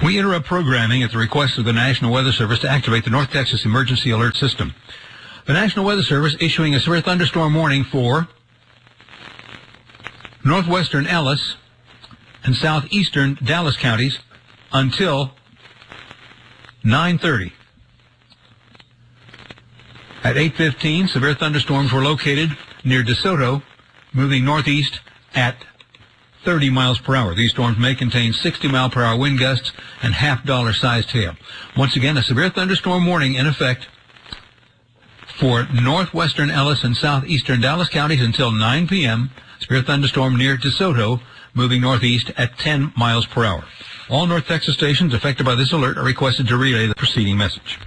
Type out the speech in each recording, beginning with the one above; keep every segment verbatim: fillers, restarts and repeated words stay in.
We interrupt programming at the request of the National Weather Service to activate the North Texas Emergency Alert System. The National Weather Service issuing a severe thunderstorm warning for northwestern Ellis and southeastern Dallas counties until nine thirty. At eight fifteen, severe thunderstorms were located near DeSoto, moving northeast at thirty miles per hour. These storms may contain sixty mile per hour wind gusts and half dollar sized hail. Once again, a severe thunderstorm warning in effect for northwestern Ellis and southeastern Dallas counties until nine p.m. Severe thunderstorm near DeSoto, moving northeast at ten miles per hour. All North Texas stations affected by this alert are requested to relay the preceding message.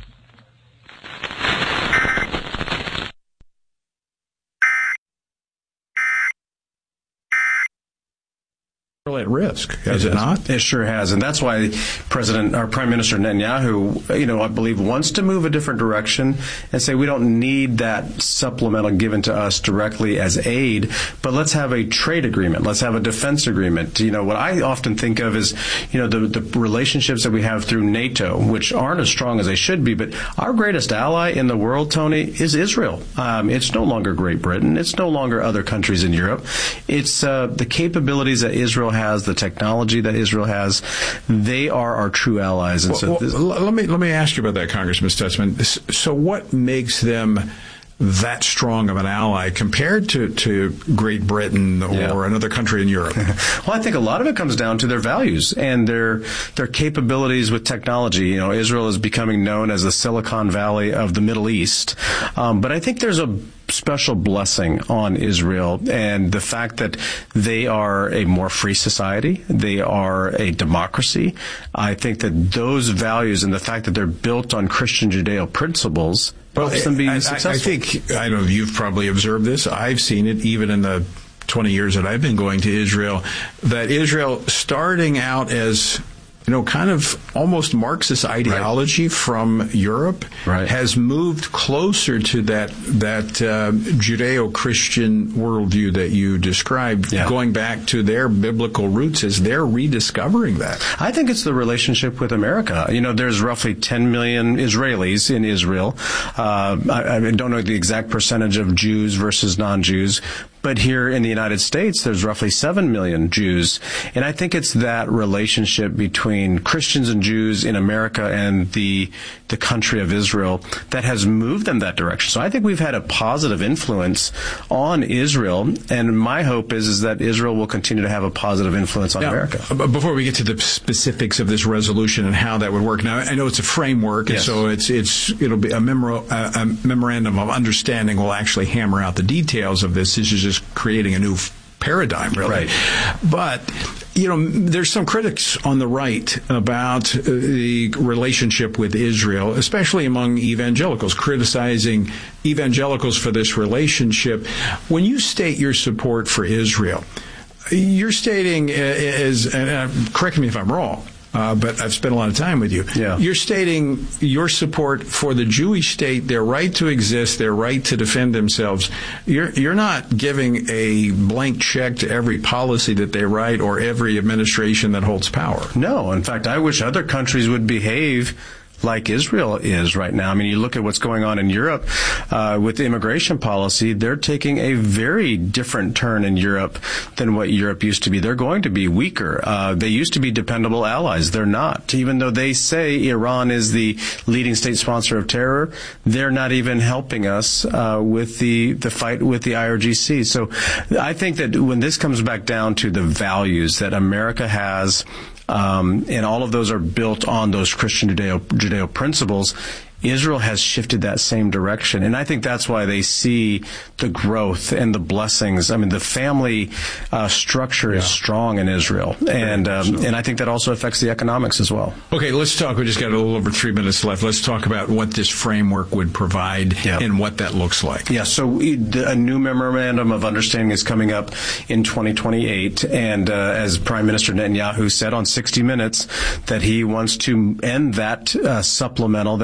At risk, has it, it not? It sure has, and that's why President, our Prime Minister Netanyahu, you know, I believe wants to move a different direction and say we don't need that supplemental given to us directly as aid, but let's have a trade agreement, let's have a defense agreement. You know, what I often think of is, you know, the, the relationships that we have through NATO, which aren't as strong as they should be, but our greatest ally in the world, Tony, is Israel. Um, it's no longer Great Britain, it's no longer other countries in Europe. It's uh, the capabilities that Israel has. has, the technology that Israel has, they are our true allies. And well, so this, well, let me let me ask you about that, Congressman Stutzman. So what makes them that strong of an ally compared to, to Great Britain or yeah. another country in Europe? Well, I think a lot of it comes down to their values and their their capabilities with technology. You know, Israel is becoming known as the Silicon Valley of the Middle East. Um, but I think there's a special blessing on Israel, and the fact that they are a more free society, they are a democracy. I think that those values and the fact that they're built on Christian Judeo principles well, helps them be I, successful. I think, I don't know, you've probably observed this. I've seen it even in the twenty years that I've been going to Israel, that Israel starting out as you know, kind of almost Marxist ideology right. from Europe right. has moved closer to that that uh, Judeo-Christian worldview that you described, yeah. going back to their biblical roots as they're rediscovering that. I think it's the relationship with America. You know, there's roughly ten million Israelis in Israel. Uh, I, I don't know the exact percentage of Jews versus non-Jews, but here in the United States, there's roughly seven million Jews. And I think it's that relationship between Christians and Jews in America and the the country of Israel that has moved them that direction. So I think we've had a positive influence on Israel. And my hope is, is that Israel will continue to have a positive influence on now, America. Before we get to the specifics of this resolution and how that would work, now I know it's a framework, yes. and so it's it's it'll be a, memor- a, a memorandum of understanding will actually hammer out the details of this. This is just creating a new f- paradigm, really. Right. But, you know, there's some critics on the right about uh, the relationship with Israel, especially among evangelicals, criticizing evangelicals for this relationship. When you state your support for Israel, you're stating, as, and uh, correct me if I'm wrong, Uh, but I've spent a lot of time with you. Yeah. You're stating your support for the Jewish state, their right to exist, their right to defend themselves. You're you're not giving a blank check to every policy that they write or every administration that holds power. No. In fact, I wish other countries would behave like Israel is right now. I mean, you look at what's going on in Europe uh, with immigration policy. They're taking a very different turn in Europe than what Europe used to be. They're going to be weaker. Uh, they used to be dependable allies. They're not. Even though they say Iran is the leading state sponsor of terror, they're not even helping us uh, with the, the fight with the I R G C. So I think that when this comes back down to the values that America has, Um, and all of those are built on those Christian Judeo, Judeo principles, Israel has shifted that same direction. And I think that's why they see the growth and the blessings. I mean, the family uh, structure yeah. is strong in Israel. And um, so. and I think that also affects the economics as well. Okay, let's talk. We just got a little over three minutes left. Let's talk about what this framework would provide yeah. and what that looks like. Yeah, so we, a new memorandum of understanding is coming up in twenty twenty-eight. And uh, as Prime Minister Netanyahu said on sixty minutes, that he wants to end that uh, supplemental that we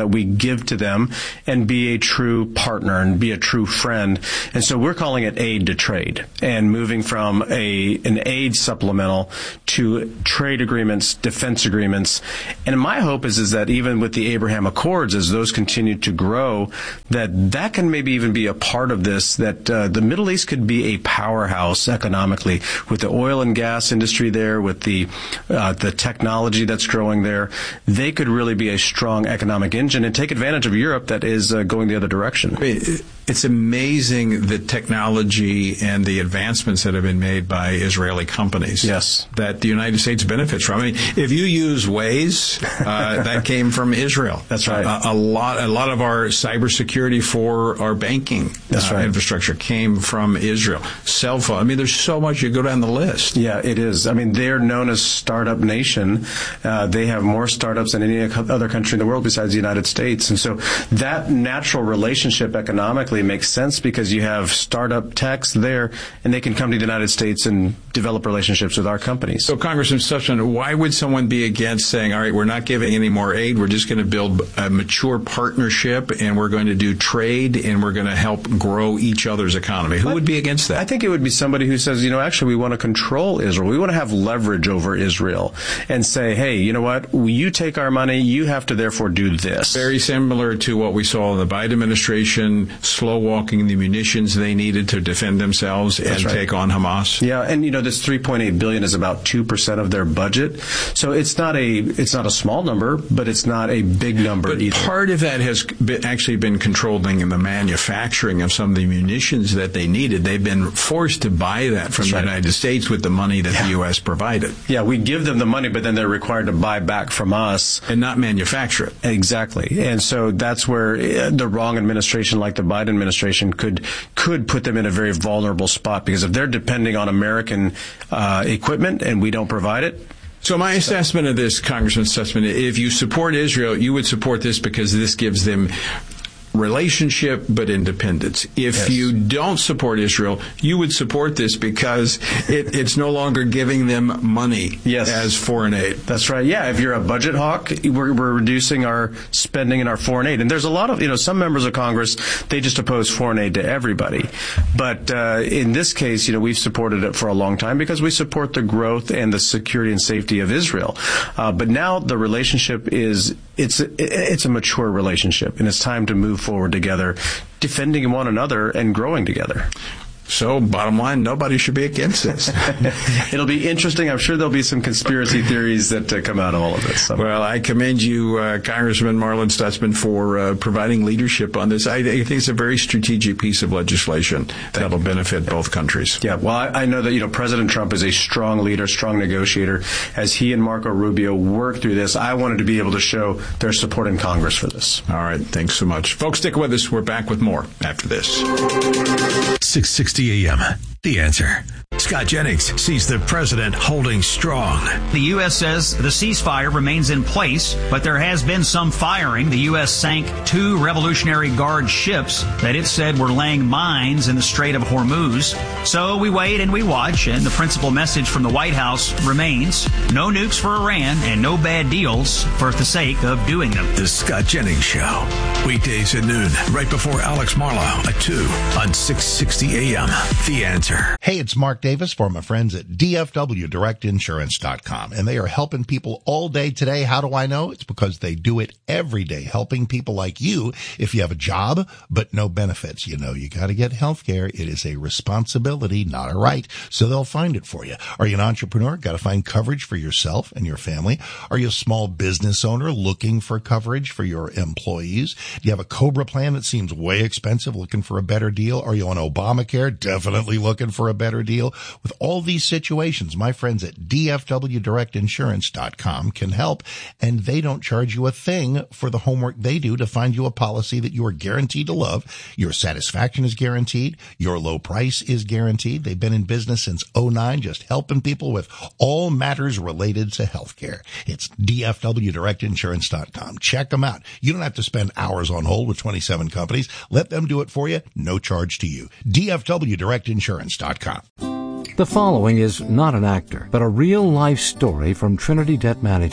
give to them and be a true partner and be a true friend. And so we're calling it aid to trade and moving from a an aid supplemental to trade agreements, defense agreements. And my hope is, is that even with the Abraham Accords, as those continue to grow, that that can maybe even be a part of this, that uh, the Middle East could be a powerhouse economically with the oil and gas industry there, with the uh, the technology that's growing there. They could really be a strong economic engine and take advantage of Europe that is uh, going the other direction. It's amazing the technology and the advancements that have been made by Israeli companies. Yes. That the United States benefits from. I mean, if you use Waze, uh, that came from Israel. That's right. A, a lot, a lot of our cybersecurity for our banking That's uh, right. infrastructure came from Israel. Cell phone. I mean, there's so much. You go down the list. Yeah, it is. I mean, they're known as Startup Nation. Uh, they have more startups than any other country in the world besides the United States. And so that natural relationship economically makes sense because you have startup techs there, and they can come to the United States and develop relationships with our companies. So, Congressman Stutzman, why would someone be against saying, all right, we're not giving any more aid, we're just going to build a mature partnership, and we're going to do trade, and we're going to help grow each other's economy? Who would be against that? I think it would be somebody who says, you know, actually we want to control Israel. We want to have leverage over Israel and say, hey, you know what, you take our money, you have to therefore do this. Very similar to what we saw in the Biden administration, slow walking the munitions they needed to defend themselves and That's right. take on Hamas. Yeah, and you know this three point eight billion dollars is about two percent of their budget. So it's not a it's not a small number, but it's not a big number But either. part of that has been, actually been controlling the manufacturing of some of the munitions that they needed. They've been forced to buy that from That's the right. United States with the money that Yeah. the U S provided Yeah, we give them the money, but then they're required to buy back from us. and not manufacture it. Exactly. And so that's where uh, the wrong administration like the Biden administration could could put them in a very vulnerable spot, because if they're depending on American uh, equipment and we don't provide it. So my assessment of this, Congressman Stutzman, if you support Israel, you would support this because this gives them relationship but independence. If Yes. you don't support Israel, you would support this because it, it's no longer giving them money Yes. as foreign aid. That's right. Yeah, if you're a budget hawk, we're, we're reducing our spending in our foreign aid. And there's a lot of, you know, some members of Congress, they just oppose foreign aid to everybody. But uh, in this case, you know, we've supported it for a long time because we support the growth and the security and safety of Israel. Uh, but now the relationship is, it's, it's a mature relationship, and it's time to move forward together, defending one another and growing together. So, bottom line, nobody should be against this. It'll be interesting. I'm sure there'll be some conspiracy theories that uh, come out of all of this. So. Well, I commend you, uh, Congressman Marlin Stutzman, for uh, providing leadership on this. I, I think it's a very strategic piece of legislation that'll benefit both countries. Yeah, well, I, I know that, you know, President Trump is a strong leader, strong negotiator. As he and Marco Rubio work through this, I wanted to be able to show their support in Congress for this. All right. Thanks so much. Folks, stick with us. We're back with more after this. six sixty A M. The Answer. Scott Jennings sees the president holding strong. The U S says the ceasefire remains in place, but there has been some firing. The U S sank two Revolutionary Guard ships that it said were laying mines in the Strait of Hormuz. So we wait and we watch, and the principal message from the White House remains: no nukes for Iran and no bad deals for the sake of doing them. The Scott Jennings Show. Weekdays at noon, right before Alex Marlowe at two on six sixty A M. The Answer. Hey, it's Mark Davis for my friends at D F W Direct Insurance dot com, and they are helping people all day today. How do I know? It's because they do it every day, helping people like you. If you have a job but no benefits, you know you got to get health care. It is a responsibility, not a right, so they'll find it for you. Are you an entrepreneur? Got to find coverage for yourself and your family. Are you a small business owner looking for coverage for your employees? Do you have a COBRA plan that seems way expensive, looking for a better deal? Are you on Obamacare? Definitely looking for a better deal. With all these situations, my friends at D F W Direct Insurance dot com can help, and they don't charge you a thing for the homework they do to find you a policy that you are guaranteed to love. Your satisfaction is guaranteed. Your low price is guaranteed. They've been in business since oh nine, just helping people with all matters related to healthcare. It's D F W Direct Insurance dot com. Check them out. You don't have to spend hours on hold with twenty-seven companies. Let them do it for you. No charge to you. D F W Direct Insurance dot com. The following is not an actor, but a real-life story from Trinity Debt Management.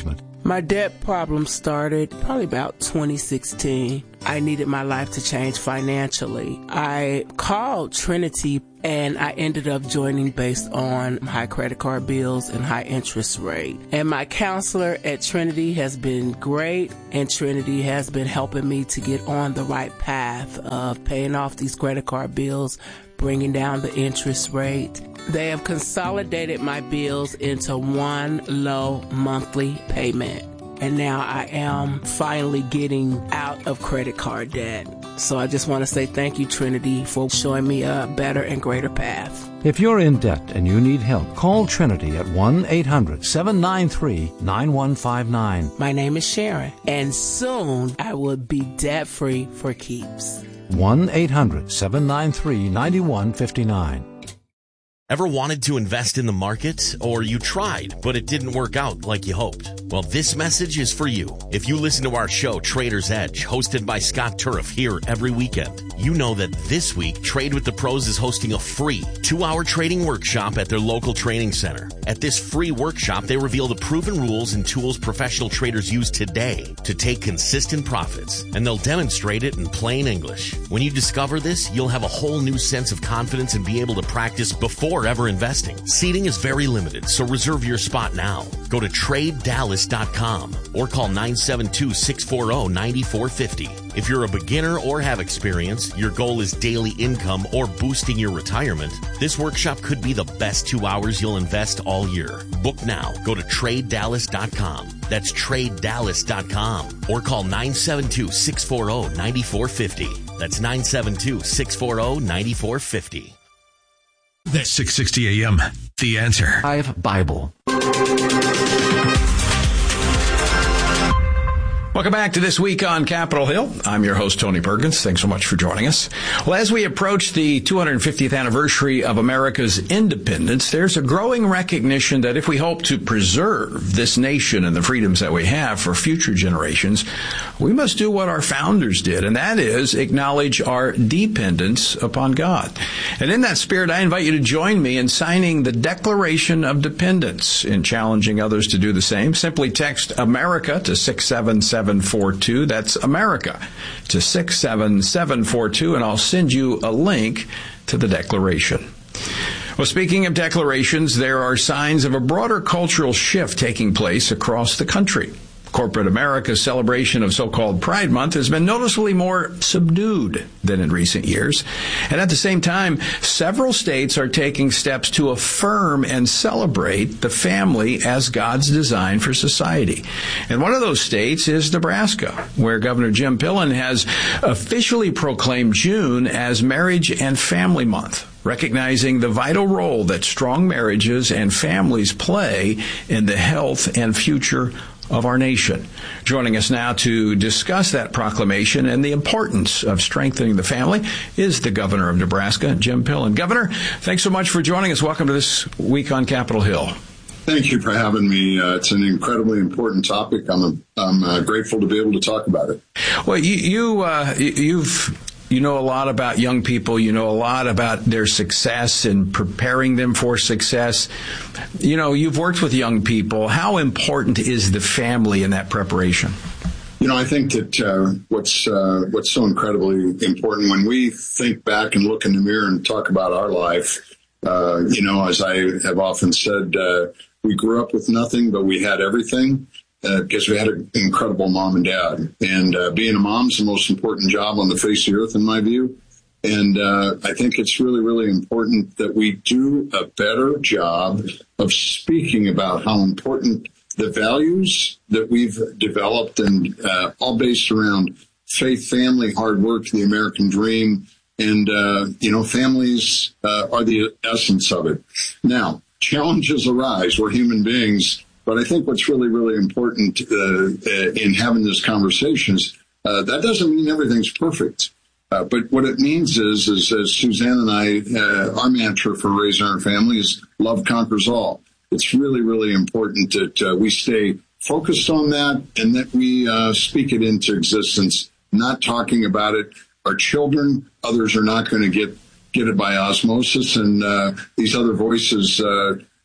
My debt problem started probably about twenty sixteen. I needed my life to change financially. I called Trinity and I ended up joining based on high credit card bills and high interest rate. And my counselor at Trinity has been great, and Trinity has been helping me to get on the right path of paying off these credit card bills, bringing down the interest rate. They have consolidated my bills into one low monthly payment. And now I am finally getting out of credit card debt. So I just want to say thank you, Trinity, for showing me a better and greater path. If you're in debt and you need help, call Trinity at one eight hundred seven nine three nine one five nine. My name is Sharon, and soon I will be debt-free for keeps. one eight hundred seven nine three nine one five nine. Ever wanted to invest in the market, or you tried, but it didn't work out like you hoped? Well, this message is for you. If you listen to our show, Trader's Edge, hosted by Scott Turf here every weekend, you know that this week, Trade with the Pros is hosting a free two-hour trading workshop at their local training center. At this free workshop, they reveal the proven rules and tools professional traders use today to take consistent profits, and they'll demonstrate it in plain English. When you discover this, you'll have a whole new sense of confidence and be able to practice before ever investing. Seating is very limited, so reserve your spot now. Go to trade dallas dot com or call nine seven two, six four zero, nine four five zero. If you're a beginner or have experience, your goal is daily income or boosting your retirement, this workshop could be the best two hours you'll invest all year. Book now. Go to trade dallas dot com. That's trade dallas dot com or call nine seven two, six four zero, nine four five zero. That's nine seven two, six four zero, nine four five zero. That's six sixty A M. The Answer. Live Bible. Welcome back to This Week on Capitol Hill. I'm your host, Tony Perkins. Thanks so much for joining us. Well, as we approach the two hundred fiftieth anniversary of America's independence, there's a growing recognition that if we hope to preserve this nation and the freedoms that we have for future generations, we must do what our founders did, and that is acknowledge our dependence upon God. And in that spirit, I invite you to join me in signing the Declaration of Dependence. In challenging others to do the same, simply text America to six seven seven four two. That's America to six seven seven four two, and I'll send you a link to the Declaration. Well, speaking of declarations, there are signs of a broader cultural shift taking place across the country. Corporate America's celebration of so-called Pride Month has been noticeably more subdued than in recent years. And at the same time, several states are taking steps to affirm and celebrate the family as God's design for society. And one of those states is Nebraska, where Governor Jim Pillen has officially proclaimed June as Marriage and Family Month, recognizing the vital role that strong marriages and families play in the health and future of our nation. Joining us now to discuss that proclamation and the importance of strengthening the family is the Governor of Nebraska, Jim Pillen. Governor, thanks so much for joining us. Welcome to This Week on Capitol Hill. Thank you for having me. Uh, it's an incredibly important topic. I'm I'm uh, grateful to be able to talk about it. Well, you, you uh, you've You know a lot about young people. You know a lot about their success and preparing them for success. You know, you've worked with young people. How important is the family in that preparation? You know, I think that uh, what's uh, what's so incredibly important when we think back and look in the mirror and talk about our life, uh, you know, as I have often said, uh, we grew up with nothing, but we had everything. Uh, because we had an incredible mom and dad. And uh, being a mom is the most important job on the face of the earth, in my view. And uh, I think it's really, really important that we do a better job of speaking about how important the values that we've developed, and uh, all based around faith, family, hard work, the American dream. And, uh, you know, families uh, are the essence of it. Now, challenges arise. We're human beings. But I think what's really, really important uh, uh, in having this conversation is uh, that doesn't mean everything's perfect. Uh, but what it means is, is as Suzanne and I, uh, our mantra for raising our family is love conquers all. It's really, really important that uh, we stay focused on that and that we uh, speak it into existence, not talking about it. Our children, others are not going to get, get it by osmosis. And uh, these other voices uh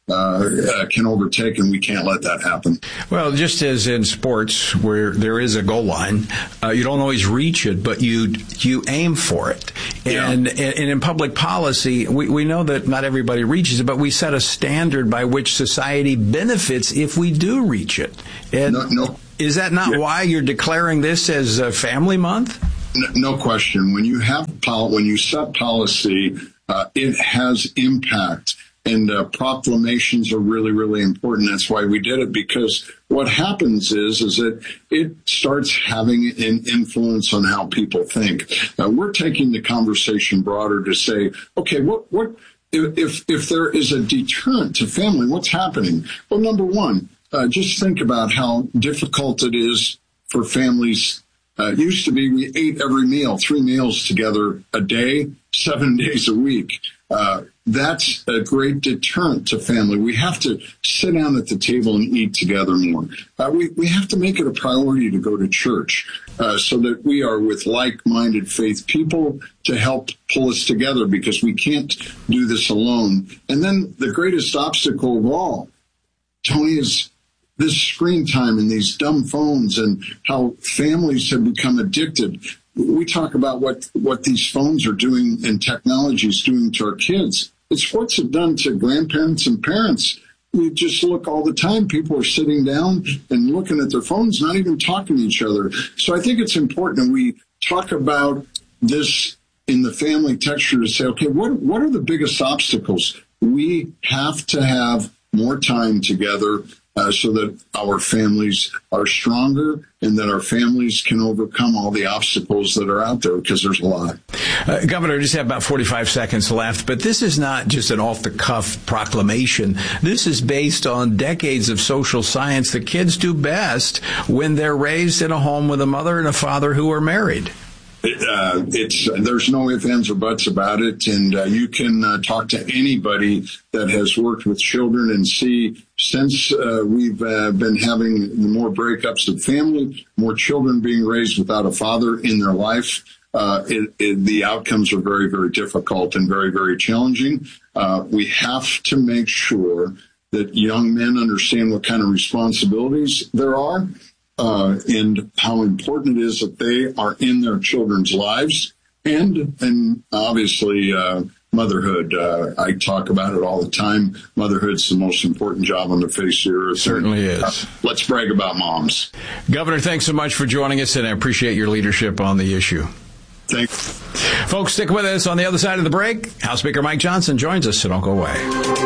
uh, uh, can overtake, and we can't let that happen. Well, just as in sports where there is a goal line, uh, you don't always reach it, but you you aim for it. Yeah. And, and in public policy, we, we know that not everybody reaches it, but we set a standard by which society benefits if we do reach it. And no, no. Is that not yeah. why you're declaring this as a family month? No, no question. When you have pol- when you set policy, uh, it has impact. And uh, proclamations are really, really important. That's why we did it, because what happens is, is that it starts having an influence on how people think. Uh, we're taking the conversation broader to say, okay, what, what, if, if there is a deterrent to family, what's happening? Well, number one, uh, just think about how difficult it is for families. Uh, it used to be we ate every meal, three meals together a day, seven days a week. Uh, that's a great deterrent to family. We have to sit down at the table and eat together more. Uh, we, we have to make it a priority to go to church uh, so that we are with like-minded faith people to help pull us together, because we can't do this alone. And then the greatest obstacle of all, Tony, is this screen time and these dumb phones and how families have become addicted. We talk about what, what these phones are doing and technology is doing to our kids. It's what's it done to grandparents and parents. We just look all the time. People are sitting down and looking at their phones, not even talking to each other. So I think it's important we talk about this in the family texture to say, okay, what, what are the biggest obstacles? We have to have more time together Uh, so that our families are stronger and that our families can overcome all the obstacles that are out there, because there's a lot. Uh, Governor, just have about forty-five seconds left, but this is not just an off-the-cuff proclamation. This is based on decades of social science that kids do best when they're raised in a home with a mother and a father who are married. Uh, it's there's no ifs, ands, or buts about it, and uh, you can uh, talk to anybody that has worked with children and see since uh, we've uh, been having more breakups of family, more children being raised without a father in their life, uh, it, it, the outcomes are very, very difficult and very, very challenging. Uh, we have to make sure that young men understand what kind of responsibilities there are. Uh, and how important it is that they are in their children's lives, and and obviously uh, motherhood. Uh, I talk about it all the time. Motherhood's the most important job on the face of the earth. Certainly and, is. Uh, let's brag about moms. Governor, thanks so much for joining us, and I appreciate your leadership on the issue. Thanks. Folks, stick with us. On the other side of the break, House Speaker Mike Johnson joins us, so don't go away.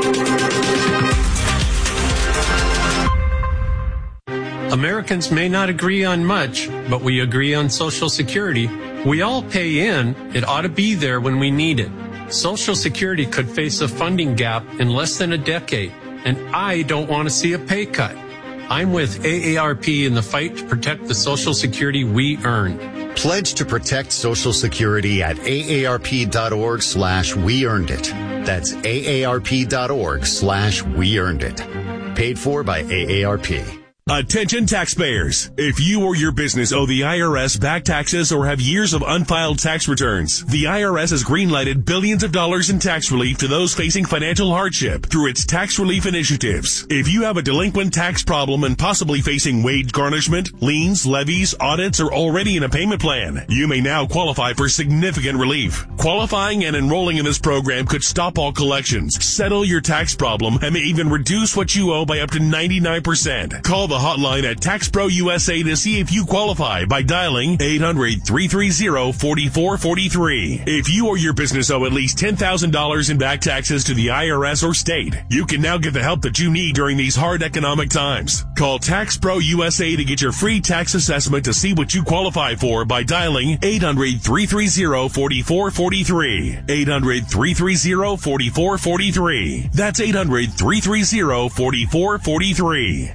Americans may not agree on much, but we agree on Social Security. We all pay in. It ought to be there when we need it. Social Security could face a funding gap in less than a decade, and I don't want to see a pay cut. I'm with A A R P in the fight to protect the Social Security we earn. Pledge to protect Social Security at aarp.org slash we earned it. That's aarp.org slash we earned it. Paid for by A A R P. Attention taxpayers. If you or your business owe the I R S back taxes or have years of unfiled tax returns, the I R S has greenlighted billions of dollars in tax relief to those facing financial hardship through its tax relief initiatives. If you have a delinquent tax problem and possibly facing wage garnishment, liens, levies, audits, or already in a payment plan, you may now qualify for significant relief. Qualifying and enrolling in this program could stop all collections, settle your tax problem, and may even reduce what you owe by up to ninety-nine percent. Call the hotline at TaxPro U S A to see if you qualify by dialing eight hundred, three three zero, four four four three. If you or your business owe at least ten thousand dollars in back taxes to the I R S or state, you can now get the help that you need during these hard economic times. Call TaxPro U S A to get your free tax assessment to see what you qualify for by dialing eight hundred, three three zero, four four four three. eight hundred, three three zero, four four four three. That's eight hundred, three three zero, four four four three.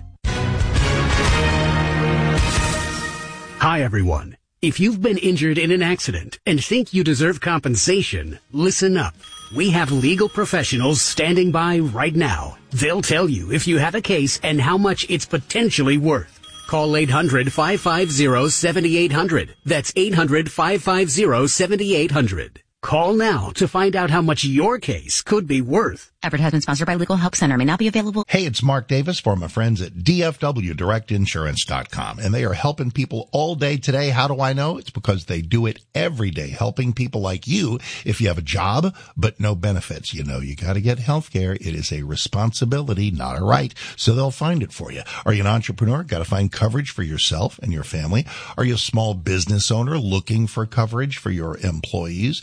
Hi, everyone. If you've been injured in an accident and think you deserve compensation, listen up. We have legal professionals standing by right now. They'll tell you if you have a case and how much it's potentially worth. Call eight hundred, five five zero, seven eight zero zero. That's eight hundred, five five zero, seven eight zero zero. Call now to find out how much your case could be worth. Advertisement sponsored by Legal Help Center. May not be available. Hey, it's Mark Davis for my friends at D F W Direct Insurance dot com, and they are helping people all day today. How do I know? It's because they do it every day, helping people like you. If you have a job but no benefits, you know you got to get health care. It is a responsibility, not a right, so they'll find it for you. Are you an entrepreneur? Got to find coverage for yourself and your family. Are you a small business owner looking for coverage for your employees?